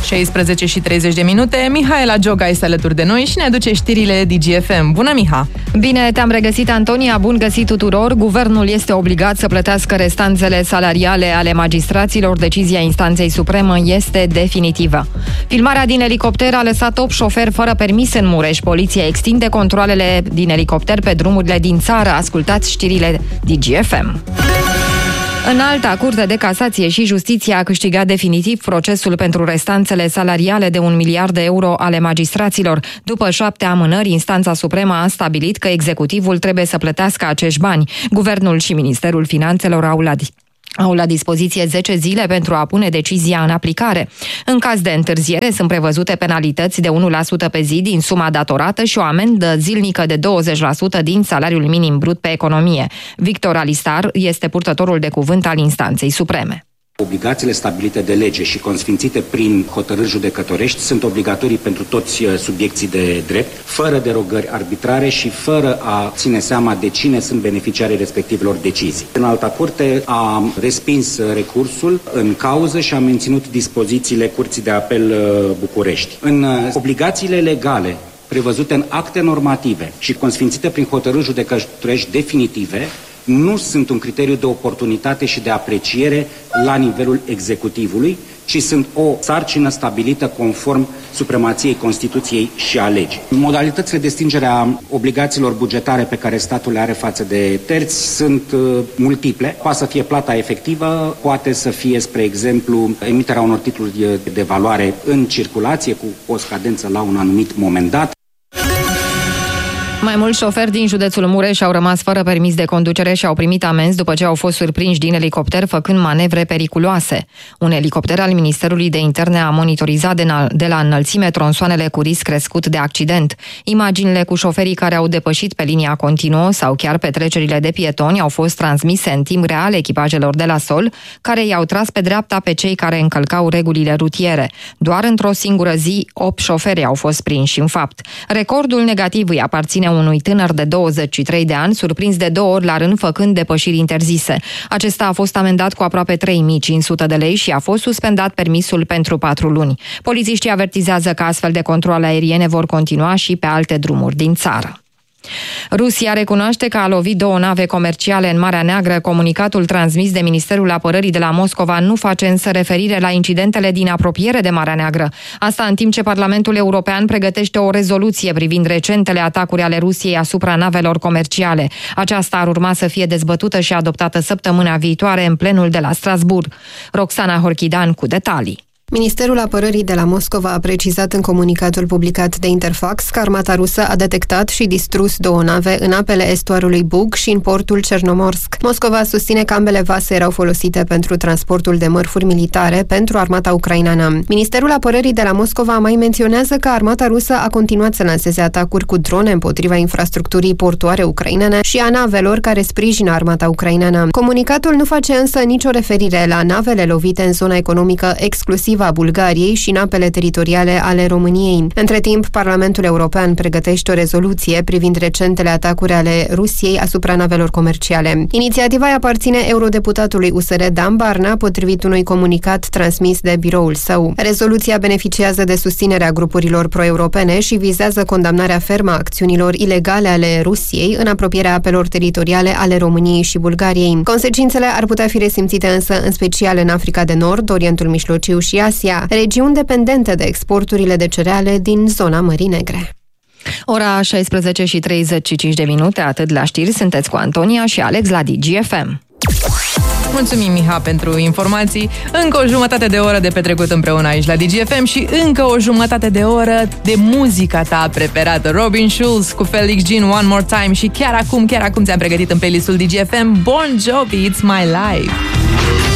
16 și 30 de minute, Mihaela Gioga este alături de noi și ne aduce știrile DGFM. Bună, Miha! Bine te-am regăsit, Antonia, bun găsit tuturor! Guvernul este obligat să plătească restanțele salariale ale magistraților. Decizia instanței supremă este definitivă. Filmarea din elicopter a lăsat 8 șoferi fără permis în Mureș. Poliția extinde controalele din elicopter pe drumurile din țară. Ascultați știrile DGFM. Înalta Curte de Casație și Justiție a câștigat definitiv procesul pentru restanțele salariale de 1 miliard de euro ale magistraților. După 7 amânări, instanța supremă a stabilit că executivul trebuie să plătească acești bani. Guvernul și Ministerul Finanțelor au la dispoziție 10 zile pentru a pune decizia în aplicare. În caz de întârziere, sunt prevăzute penalități de 1% pe zi din suma datorată și o amendă zilnică de 20% din salariul minim brut pe economie. Victor Alistar este purtătorul de cuvânt al instanței supreme. Obligațiile stabilite de lege și consfințite prin hotărâri judecătorești sunt obligatorii pentru toți subiecții de drept, fără derogări arbitrare și fără a ține seama de cine sunt beneficiarii respectivelor decizii. Înalta Curte a respins recursul în cauză și a menținut dispozițiile Curții de Apel București. În obligațiile legale prevăzute în acte normative și consfințite prin hotărâri judecătorești definitive, nu sunt un criteriu de oportunitate și de apreciere la nivelul executivului, ci sunt o sarcină stabilită conform supremației Constituției și a legii. Modalitățile de stingere a obligațiilor bugetare pe care statul le are față de terți sunt multiple. Poate să fie plata efectivă, poate să fie, spre exemplu, emiterea unor titluri de valoare în circulație cu o scadență la un anumit moment dat. Mai mulți șoferi din județul Mureș au rămas fără permis de conducere și au primit amenzi după ce au fost surprinși din elicopter făcând manevre periculoase. Un elicopter al Ministerului de Interne a monitorizat de la înălțime tronsoanele cu risc crescut de accident. Imaginile cu șoferii care au depășit pe linia continuă sau chiar pe trecerile de pietoni au fost transmise în timp real echipajelor de la sol, care i-au tras pe dreapta pe cei care încălcau regulile rutiere. Doar într-o singură zi, 8 șoferi au fost prinși în fapt. Recordul negativ îi aparține unui tânăr de 23 de ani, surprins de 2 ori la rând făcând depășiri interzise. Acesta a fost amendat cu aproape 3.500 de lei și a fost suspendat permisul pentru 4 luni. Polițiștii avertizează că astfel de controale aeriene vor continua și pe alte drumuri din țară. Rusia recunoaște că a lovit 2 nave comerciale în Marea Neagră. Comunicatul transmis de Ministerul Apărării de la Moscova nu face însă referire la incidentele din apropiere de Marea Neagră. Asta în timp ce Parlamentul European pregătește o rezoluție privind recentele atacuri ale Rusiei asupra navelor comerciale. Aceasta ar urma să fie dezbătută și adoptată săptămâna viitoare în plenul de la Strasbourg. Roxana Horchidan cu detalii. Ministerul Apărării de la Moscova a precizat în comunicatul publicat de Interfax că armata rusă a detectat și distrus 2 nave în apele estuarului Bug și în portul Cernomorsk. Moscova susține că ambele vase erau folosite pentru transportul de mărfuri militare pentru armata ucraineană. Ministerul Apărării de la Moscova mai menționează că armata rusă a continuat să lanseze atacuri cu drone împotriva infrastructurii portoare ucrainene și a navelor care sprijină armata ucraineană. Comunicatul nu face însă nicio referire la navele lovite în zona economică exclusiv a Bulgariei și în apele teritoriale ale României. Între timp, Parlamentul European pregătește o rezoluție privind recentele atacuri ale Rusiei asupra navelor comerciale. Inițiativa îi aparține eurodeputatului USR Dan Barna, potrivit unui comunicat transmis de biroul său. Rezoluția beneficiază de susținerea grupurilor pro-europene și vizează condamnarea fermă a acțiunilor ilegale ale Rusiei în apropierea apelor teritoriale ale României și Bulgariei. Consecințele ar putea fi resimțite însă în special în Africa de Nord, Orientul Mijlociu și Asia, regiuni dependente de exporturile de cereale din zona Mării Negre. Ora 16 și 35 de minute, atât la știri, sunteți cu Antonia și Alex la DGFM. Mulțumim, Miha, pentru informații. Încă o jumătate de oră de petrecut împreună aici la DGFM și încă o jumătate de oră de muzica ta preferată. Robin Schulz cu Felix Jean, One More Time și chiar acum ți-am pregătit în playlistul DGFM Bon Jovi, It's My Life.